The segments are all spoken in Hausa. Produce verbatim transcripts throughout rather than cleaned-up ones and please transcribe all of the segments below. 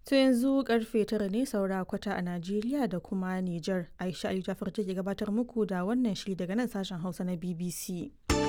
To yanzu karfe tara ne saura kwata a Najeriya da kuma Nijar. Aisha Ali Jafar take gabatar muku da wannan shiri daga nan sashen Hausa na B B C.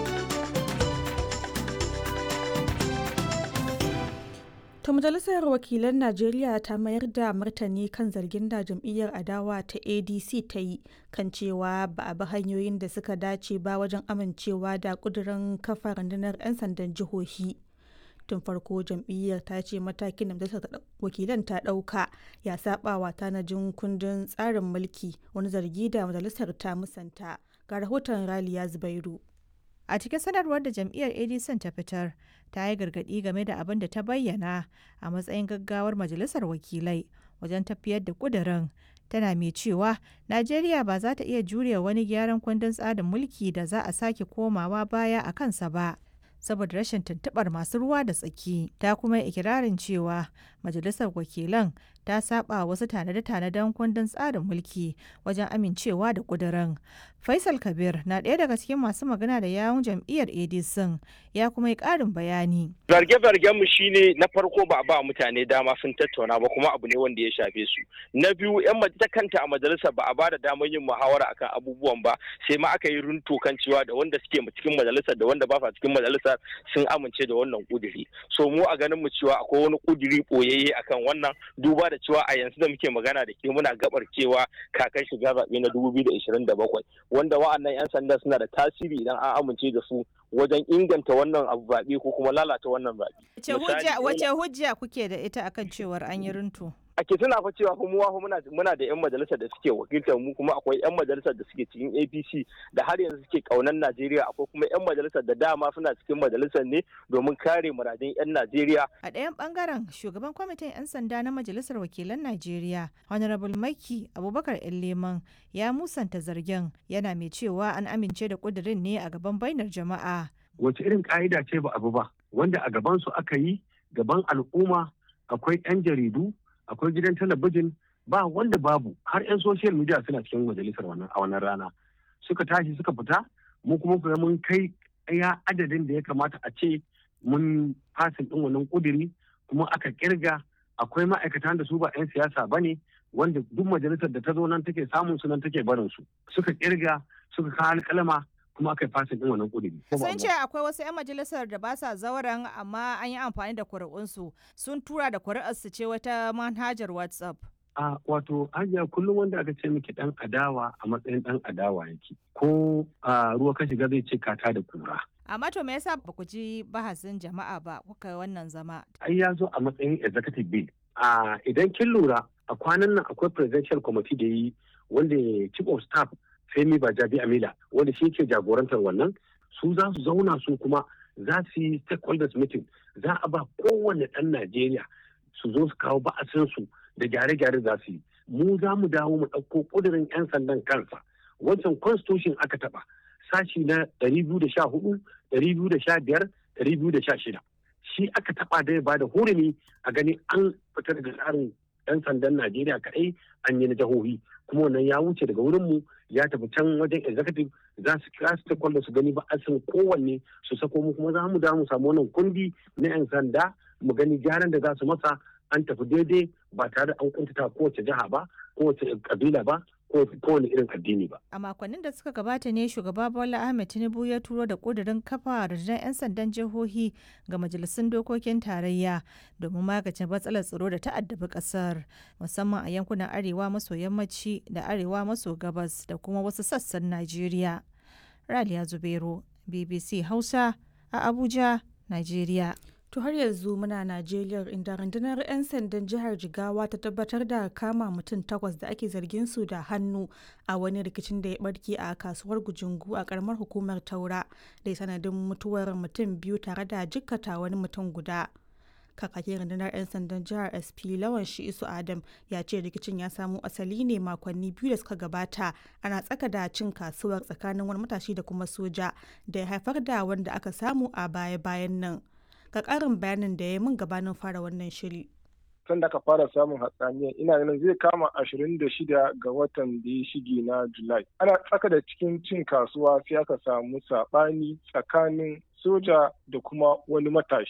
To Majalisar Wakilan Najeriya ta mayar da martani kan zargin da jam'iyyar adawa ta A D C ta yi kan cewa ba a bi hanyoyin da suka dace ba wajen amincewa da ƙudurin kafa rundunar 'yan sandan jihohi. Tun farko jam'iyyar ta ce matakin da Majalisar Wakilan ta ɗauka ya saba wa tanajin kundin tsarin mulki, wani zargi da majalisar ta musanta. Ga rahoton Raliya Zubairu. A cikin sanarwar da jam'iyyar A D C ta fitar, ta yi gargaɗi game da abin da ta bayyana a matsayin gaggawar majalisar wakilai wajen tafiyar da ƙudurin. Tana mai cewa Najeriya ba za ta iya jure wani gyaran kundin tsarin mulki da za a sake komawa baya a kansa ba, saboda rashin tuntuɓar masu ruwa da tsaki. Ta kuma yi ikirarin cewa majalisar wakilan ta saba wasu tanade-tanaden kundin tsarin mulki wajen amincewa da ƙudurin. Faisal Kabir na ɗaya daga cikin masu magana da yawun jam'iyyar A D C, ya kuma yi ƙarin bayani. Zarge-zargen mu shine na farko ba a ba mutane dama sun tattauna ba, kuma abu ne wanda ya shafe su. Na biyu, yan ta kanta a majalisar ba a ba da damar yin muhawara akan abubuwan ba, sai ma aka yi runto kan cewa da wanda suke cikin majalisar da wanda ba sa cikin majalisar sun amince da wannan kuduri. So mu a ganin mu cewa akwai wani kuduri boyayye akan wannan, duba da cewa a yanzu da muke magana da ke muna gabar cewa kakan shiga zaɓe na dubu biyu da ashirin da bakwai, wanda wa'annan 'yan sanda suna da tasiri idan an amince da su wajen inganta wannan abu zaɓe ko kuma lalata wannan zaɓe. Wace hujja kuke da ita akan cewar an yi runtu? Ake tuna fa cewa kuma muna muna da yan majalisar da suke wakiltar mu, kuma akwai yan majalisar da suke cikin A P C da har yanzu suke kaunan Najeriya, akwai kuma yan majalisar da dama suna cikin majalisar ne domin kare muradun yan Najeriya. A ɗayan bangaren shugaban kwamitin yan sanda na majalisar wakilan Najeriya Honorable Maiki Abubakar Leman ya musanta zargin, yana mai cewa an amince da kudirin ne a gaban bainar jama'a. Wace irin ka'ida ce ba abu ba wanda a gaban su aka yi, gaban al'umma, akwai yan jaridu, akwai gidan talabijin, ba wanda babu, har 'yan social media suna cikin majalisar wannan a wannan rana suka tashi suka fita. Mu kuma kuma mun kai ya adadin da ya kamata a ce mun fasin din wannan kuduri, kuma aka kirga. Akwai ma'aikatan da su ba 'yan siyasa ba ne, wanda duk majalisar da ta zo nan take samun su nan take barin su, suka kirga suka kawo alƙalama, kuma aka yi fasin din wannan kuduri. Sun ce akwai wasu 'yan majalisar da ba sa zauren amma an yi amfani da kuri'unsu, sun tura da kuri'arsu ce wata manhajar WhatsApp. A wato hajiya, kullum wanda aka ce miki dan adawa a matsayin dan adawa yake, ko a ruwa ka shiga zai ce kata da kura. Amma to me yasa ba ku ji bahasin jama'a ba kuka wannan zama? Ai ya zo a matsayin executive bill. A idan kin lura a kwanan nan akwai presidential committee da yi wanda chief of staff Femi Bajabi Amila wanda shi ke jagorantar wannan, su za su zauna su kuma za su yi stakeholders meeting, za a ba kowane ɗan Najeriya su zo su kawo ba'asinsu da gyare-gyare za su yi. Mu za mu dawo mu ɗauko ƙudurin 'yan sandan kansa, wancan constitution aka taɓa sashi na ɗari biyu da sha hudu, ɗari biyu da sha biyar, ɗari biyu da sha shida, shi aka taɓa da ya ba da hurumi a gani an fitar da tsarin 'yan sandan Najeriya kaɗai, an yi na jihohi, kuma wannan ya wuce daga wurinmu ya tafi can wajen executive, za su kira stakeholders su gani ba a san kowanne su sako mu, kuma za mu da mu samu wannan kundi na 'yan sanda mu gani gyaran da za su masa an tafi daidai ba tare da an kuntata kowace jiha ba, kowace kabila ba, ko kowane irin addini ba. A makonnin da suka gabata ne shugaba Bola Ahmed Tinubu ya turo da kudirin kafa rundunar 'yan sandan jihohi ga majalisun dokokin tarayya domin magance matsalar tsaro da ta addabi kasar, musamman a yankunan arewa maso yammaci da arewa maso gabas da kuma wasu sassan Najeriya. Raliya Zubairu, B B C Hausa a Abuja, Najeriya. To har yanzu muna Najeriya, inda rundunar 'yan sandan jihar Jigawa ta tabbatar da kama mutum takwas da ake zargin su da hannu a wani rikicin da ya barke a kasuwar Gujungu a karamar hukumar Taura, da ya sanadin mutuwar mutum biyu tare da jikkata wani mutum guda. Kakakin rundunar 'yan sandan jihar S P Lawan Shi'isu Adam ya ce rikicin ya samo asali ne makonni biyu da suka gabata, ana tsaka da cin kasuwar tsakanin wani matashi da kuma soja, da ya haifar da wanda aka samu a baya-bayan nan. Ga ƙarin bayanin da ya mun gabanin fara wannan shiri. Tun da aka fara samun hatsaniyar ina ganin zai kama ashirin da shida ga watan da ya shige na Julai. Ana tsaka da cikin cin kasuwa sai aka samu saɓani tsakanin soja da kuma wani matashi.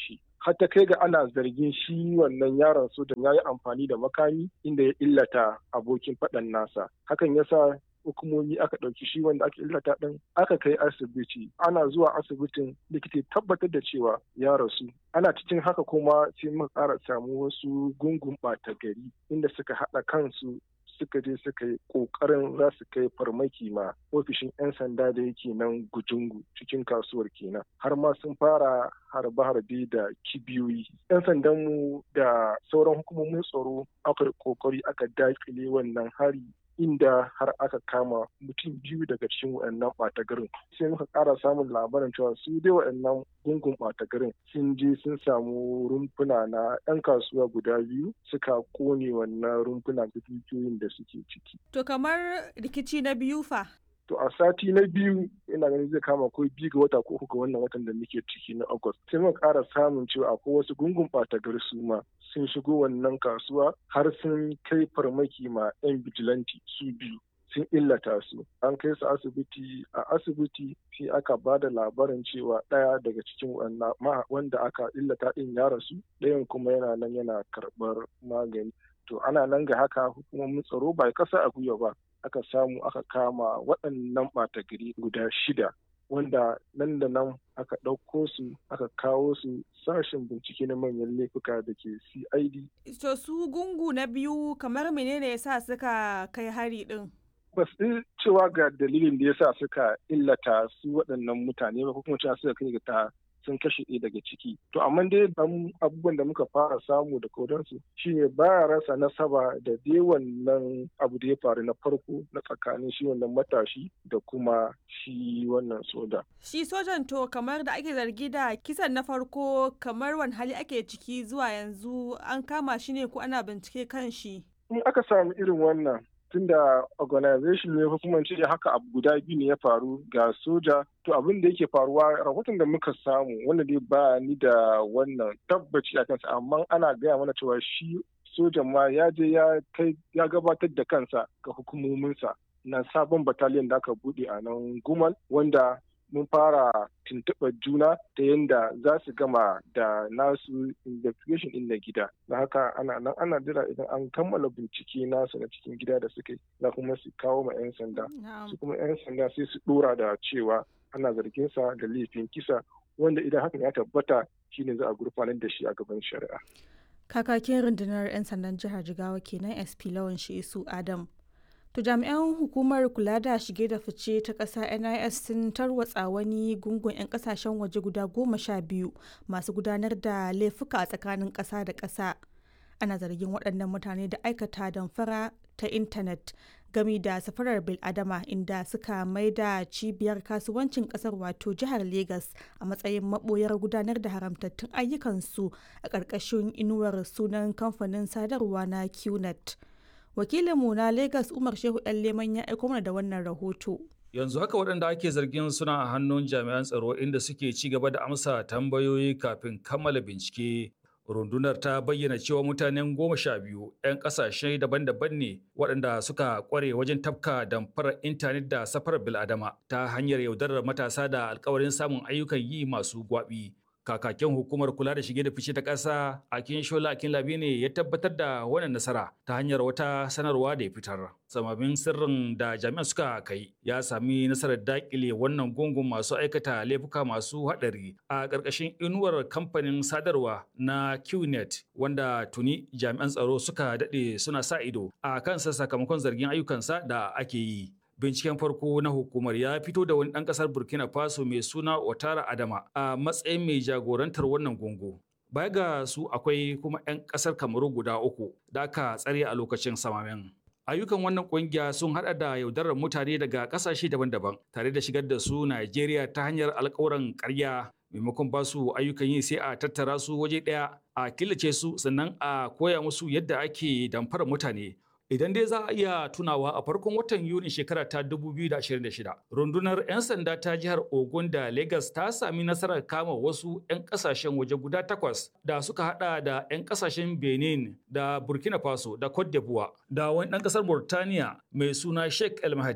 har ta kai ga ana zargin shi wannan yaron sojan ya yi amfani da makami inda ya illata abokin faɗan nasa. Hakan ya sa hukumomi aka ɗauki shi wanda aka illata ɗin aka kai asibiti. Ana zuwa asibitin likita tabbatar da cewa ya rasu. Ana cikin haka kuma sai muka ƙara samu wasu gungun ɓata gari inda suka haɗa kansu suka je suka yi ƙoƙarin za su kai farmaki ma ofishin 'yan sanda da yake nan Gujungu cikin kasuwar kenan. Har ma sun fara harbe-harbe da kibiyoyi. 'Yan sandanmu da sauran hukumomin tsaro aka ƙoƙari aka daƙile wannan hari inda har aka kama mutum biyu daga cikin waɗannan ɓata garin. Sai muka ƙara samun labarin cewa su dai waɗannan gungun ɓata garin sun je sun samu rumfuna na 'yan kasuwa guda biyu suka ƙone wannan rumfuna da dukiyoyin da suke ciki. To kamar rikici na biyu fa? To a sati na biyu ina ganin zai kama ko biyu ga wata ko uku ga wannan watan da muke ciki na August. Sai muka ƙara samun cewa akwai wasu gungun ɓata gari su ma sun shigo wannan kasuwa har sun kai farmaki ma 'yan bijilanti su biyu. Sun illata su. An kai su asibiti, a asibiti sai aka ba da labarin cewa ɗaya daga cikin wanda aka illata ɗin ya rasu, ɗayan kuma yana nan yana karɓar magani. To ana nan ga haka hukumomin tsaro ba kasa a gwiwa ba. Aka samu aka kama waɗannan ɓata gari guda shida wanda nan da nan aka ɗauko su aka kawo su sashen bincike na manyan laifuka da ke C I D. To su gungu na biyu kamar menene yasa suka kai hari ɗin? Ba su cewa ga dalilin da yasa suka illata su waɗannan mutane ba ko kuma cewa suka kai ga ta sun kashe ɗaya daga ciki. To amma dai abubuwan da muka fara samu da kodansu shine baya rasa nasaba da dai wannan abu da ya faru na farko na tsakanin shi wannan matashi da kuma shi wannan soja. Shi sojan to kamar da ake zargi da kisan na farko kamar wani hali ake ciki zuwa yanzu an kama shi ne ko ana bincike kan shi? In aka samu irin wannan tunda organization ne ko kuma ce haka abu guda biyu ne ya faru ga soja to abin da yake faruwa rahoton da muka samu wanda dai ba ni da wannan tabbaci a kansa amma ana gaya mana cewa shi sojan ma ya je ya kai ya gabatar da kansa ga hukumominsa na sabon battalion da aka bude a nan Gumal wanda mun fara tuntuɓar juna ta yadda za su gama da nasu investigation ɗin na gida. Da haka ana nan ana jira idan an kammala bincike nasu na cikin gida da suka yi za kuma su kawo ma 'yan sanda. Su kuma 'yan sanda sai su ɗora da cewa ana zargin sa da laifin kisa wanda idan hakan ya tabbata shine za a gurfanar da shi a gaban shari'a. Kakakin rundunar 'yan sandan jihar Jigawa kenan S P Lawan Shisu Adam. To jami'an hukumar kula da shige da fice ta ƙasa N I S sun tarwatsa wani gungun 'yan ƙasashen waje guda goma sha biyu masu gudanar da laifuka a tsakanin ƙasa da ƙasa. Ana zargin waɗannan mutane da aikata damfara ta intanet gami da safarar bil'adama inda suka mai da cibiyar kasuwancin ƙasar wato jihar Legas a matsayin maɓoyar gudanar da haramtattun ayyukansu a ƙarƙashin inuwar sunan kamfanin sadarwa na Q net. Wakilinmu na Lagos Umar Shehu ɗan Leman ya aiko mana da wannan rahoto. Yanzu haka waɗanda ake zargin suna a hannun jami'an tsaro inda suke ci gaba da amsa tambayoyi kafin kammala bincike. Rundunar ta bayyana cewa mutanen goma sha biyu 'yan ƙasashe daban-daban ne waɗanda suka ƙware wajen tafka damfarar intanet da safarar bil'adama ta hanyar yaudarar matasa da alkawarin samun ayyukan yi masu gwaɓi. Kakakin hukumar kula da shige da fice ta ƙasa Akin Shola Akin Labi ne ya tabbatar da wannan nasara ta hanyar wata sanarwa da ya fitar. Samamin sirrin da jami'an suka kai ya sami nasarar dakile wannan gungun masu aikata laifuka masu haɗari a ƙarƙashin inuwar kamfanin sadarwa na Q net wanda tuni jami'an tsaro suka daɗe suna sa ido a kansa sakamakon zargin ayyukansa da ake yi. Binciken farko na hukumar ya fito da wani ɗan ƙasar Burkina Faso mai suna Otara Adama a matsayin mai jagorantar wannan gungu. Baya ga su akwai kuma 'yan ƙasar Kamaru guda uku da aka tsare a lokacin samamen. Ayyukan wannan ƙungiya sun haɗa da yaudarar mutane daga ƙasashe daban-daban tare da shigar da su Najeriya ta hanyar alƙawuran ƙarya. Maimakon ba su ayyukan yi sai a tattara su waje ɗaya a killace su sannan a koya musu yadda ake damfarar mutane. Idan dai za a iya tunawa a farkon watan Yuni shekara ta dubu biyu da ashirin da shida, rundunar 'yan sanda ta jihar Ogun da Lagos ta sami nasarar kama wasu 'yan kasashen waje guda takwas da suka hada da 'yan kasashen Benin da Burkina Faso da Cote d'Ivoire da wani ɗan ƙasar Burtaniya mai suna Sheikh El Mahdi.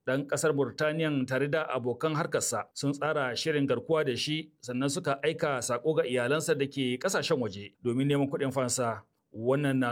ɗan ƙasar Burtaniyan tare da abokan harkarsa sun tsara shirin garkuwa da shi sannan suka aika sako ga iyalansa da ke ƙasashen waje domin neman kuɗin fansa. Wannan na